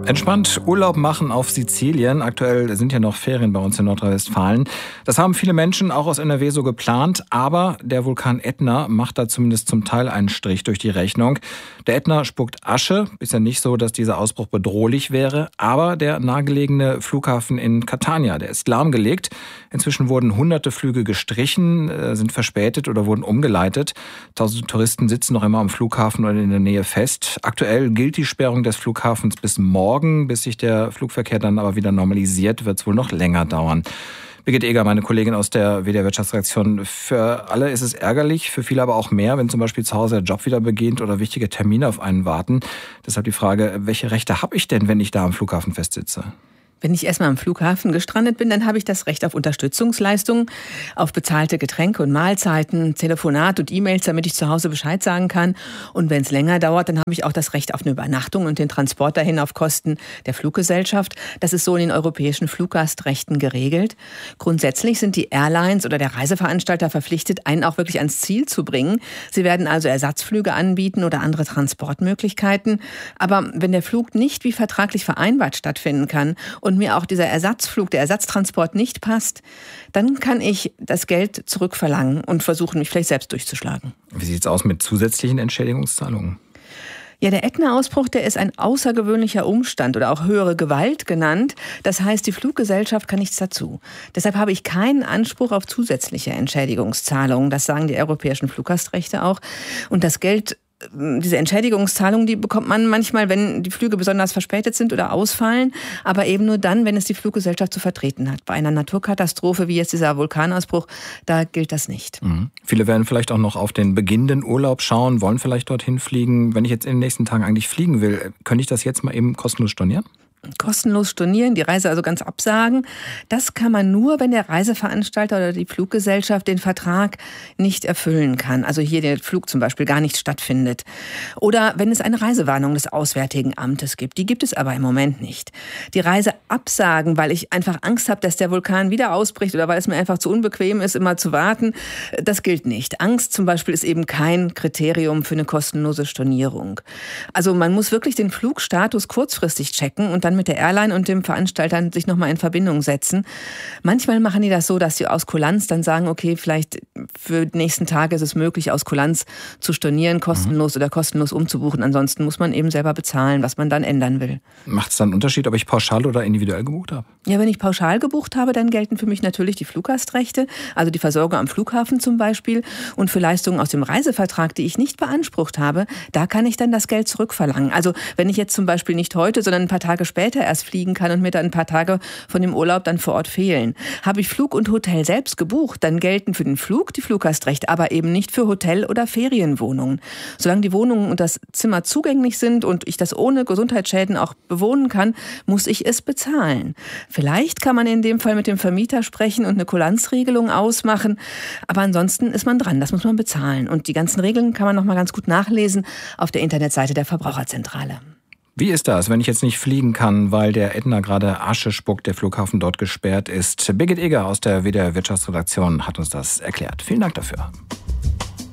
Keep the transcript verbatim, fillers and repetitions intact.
Entspannt Urlaub machen auf Sizilien. Aktuell sind ja noch Ferien bei uns in Nordrhein-Westfalen. Das haben viele Menschen auch aus N R W so geplant. Aber der Vulkan Ätna macht da zumindest zum Teil einen Strich durch die Rechnung. Der Ätna spuckt Asche. Ist ja nicht so, dass dieser Ausbruch bedrohlich wäre. Aber der nahegelegene Flughafen in Catania, der ist lahmgelegt. Inzwischen wurden hunderte Flüge gestrichen, sind verspätet oder wurden umgeleitet. Tausende Touristen sitzen noch immer am Flughafen oder in der Nähe fest. Aktuell gilt die Sperrung des Flughafens bis morgen. Bis sich der Flugverkehr dann aber wieder normalisiert, wird es wohl noch länger dauern. Birgit Eger, meine Kollegin aus der W D R Wirtschaftsredaktion. Für alle ist es ärgerlich, für viele aber auch mehr, wenn zum Beispiel zu Hause der Job wieder beginnt oder wichtige Termine auf einen warten. Deshalb die Frage, welche Rechte habe ich denn, wenn ich da am Flughafen festsitze? Wenn ich erstmal am Flughafen gestrandet bin, dann habe ich das Recht auf Unterstützungsleistungen, auf bezahlte Getränke und Mahlzeiten, Telefonat und E-Mails, damit ich zu Hause Bescheid sagen kann. Und wenn es länger dauert, dann habe ich auch das Recht auf eine Übernachtung und den Transport dahin auf Kosten der Fluggesellschaft. Das ist so in den europäischen Fluggastrechten geregelt. Grundsätzlich sind die Airlines oder der Reiseveranstalter verpflichtet, einen auch wirklich ans Ziel zu bringen. Sie werden also Ersatzflüge anbieten oder andere Transportmöglichkeiten. Aber wenn der Flug nicht wie vertraglich vereinbart stattfinden kann und mir auch dieser Ersatzflug, der Ersatztransport nicht passt, dann kann ich das Geld zurückverlangen und versuchen, mich vielleicht selbst durchzuschlagen. Wie sieht es aus mit zusätzlichen Entschädigungszahlungen? Ja, der Ätna-Ausbruch, der ist ein außergewöhnlicher Umstand oder auch höhere Gewalt genannt. Das heißt, die Fluggesellschaft kann nichts dazu. Deshalb habe ich keinen Anspruch auf zusätzliche Entschädigungszahlungen. Das sagen die europäischen Fluggastrechte auch. Und das Geld, diese Entschädigungszahlung, die bekommt man manchmal, wenn die Flüge besonders verspätet sind oder ausfallen, aber eben nur dann, wenn es die Fluggesellschaft zu vertreten hat. Bei einer Naturkatastrophe wie jetzt dieser Vulkanausbruch, da gilt das nicht. Mhm. Viele werden vielleicht auch noch auf den beginnenden Urlaub schauen, wollen vielleicht dorthin fliegen. Wenn ich jetzt in den nächsten Tagen eigentlich fliegen will, könnte ich das jetzt mal eben kostenlos stornieren? Kostenlos stornieren, die Reise also ganz absagen. Das kann man nur, wenn der Reiseveranstalter oder die Fluggesellschaft den Vertrag nicht erfüllen kann. Also hier der Flug zum Beispiel gar nicht stattfindet. Oder wenn es eine Reisewarnung des Auswärtigen Amtes gibt. Die gibt es aber im Moment nicht. Die Reise absagen, weil ich einfach Angst habe, dass der Vulkan wieder ausbricht oder weil es mir einfach zu unbequem ist, immer zu warten, das gilt nicht. Angst zum Beispiel ist eben kein Kriterium für eine kostenlose Stornierung. Also man muss wirklich den Flugstatus kurzfristig checken und dann mit der Airline und dem Veranstalter sich nochmal in Verbindung setzen. Manchmal machen die das so, dass sie aus Kulanz dann sagen, okay, vielleicht für die nächsten Tage ist es möglich, aus Kulanz zu stornieren, kostenlos mhm. oder kostenlos umzubuchen. Ansonsten muss man eben selber bezahlen, was man dann ändern will. Macht es dann einen Unterschied, ob ich pauschal oder individuell gebucht habe? Ja, wenn ich pauschal gebucht habe, dann gelten für mich natürlich die Fluggastrechte, also die Versorgung am Flughafen zum Beispiel. Und für Leistungen aus dem Reisevertrag, die ich nicht beansprucht habe, da kann ich dann das Geld zurückverlangen. Also wenn ich jetzt zum Beispiel nicht heute, sondern ein paar Tage später erst fliegen kann und mir dann ein paar Tage von dem Urlaub dann vor Ort fehlen. Habe ich Flug und Hotel selbst gebucht, dann gelten für den Flug die Fluggastrechte, aber eben nicht für Hotel- oder Ferienwohnungen. Solange die Wohnungen und das Zimmer zugänglich sind und ich das ohne Gesundheitsschäden auch bewohnen kann, muss ich es bezahlen. Vielleicht kann man in dem Fall mit dem Vermieter sprechen und eine Kulanzregelung ausmachen, aber ansonsten ist man dran, das muss man bezahlen. Und die ganzen Regeln kann man noch mal ganz gut nachlesen auf der Internetseite der Verbraucherzentrale. Wie ist das, wenn ich jetzt nicht fliegen kann, weil der Ätna gerade Asche spuckt, der Flughafen dort gesperrt ist? Birgit Eger aus der W D R Wirtschaftsredaktion hat uns das erklärt. Vielen Dank dafür.